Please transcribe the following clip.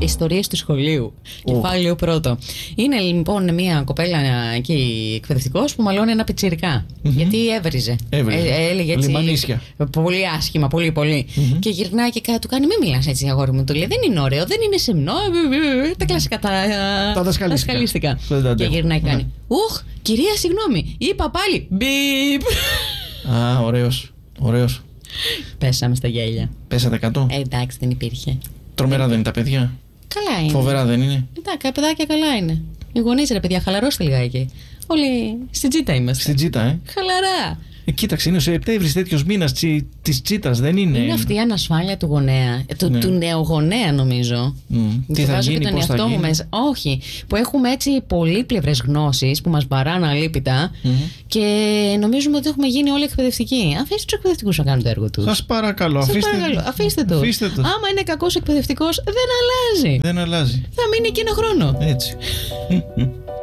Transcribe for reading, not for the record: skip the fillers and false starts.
Ιστορίες του σχολείου. Κεφάλαιο πρώτο. Είναι λοιπόν μια κοπέλα εκεί εκπαιδευτικός που μαλώνει ένα πιτσιρικά. Γιατί έβριζε. Έλεγε έτσι. Λιμανίσια. Πολύ άσχημα, πολύ. Και γυρνάει και του κάνει: Μην μιλάς έτσι, αγόρι μου. Του λέει: Δεν είναι ωραίο, δεν είναι σεμνό. Τα κλασικά, τα δασκαλίστικα. Και γυρνάει και κάνει: Ουχ, κυρία, συγγνώμη. Είπα πάλι. Μπιπ. Α, ωραίος. Πέσαμε στα γέλια. Πέσατε 100. Εντάξει, δεν υπήρχε. Τρομερά δεν είναι τα παιδιά. Καλά είναι. Φοβερά δεν είναι. Εντάξει, παιδάκια καλά είναι. Οι γονείς, ρε παιδιά, χαλαρώστε λιγάκι. Όλοι στην τσίτα είμαστε. Στην τσίτα, Χαλαρά. Κοίταξε, είναι ο Σεπτέμβρης τέτοιος μήνας της τσίτας, δεν είναι. Είναι αυτή η ανασφάλεια του γονέα. Του νεογονέα, νομίζω. Τι θα γίνει, και τον πώς θα εαυτό μου γίνει. μέσα. Όχι. Που έχουμε έτσι πολύπλευρες γνώσεις που μας βαράνε αλίπητα και νομίζουμε ότι έχουμε γίνει όλοι εκπαιδευτικοί. Αφήστε τους εκπαιδευτικούς να κάνουν το έργο τους. Σας παρακαλώ, αφήστε τους. Άμα είναι κακός εκπαιδευτικός, δεν αλλάζει. Δεν αλλάζει. Θα μείνει και ένα χρόνο. Έτσι.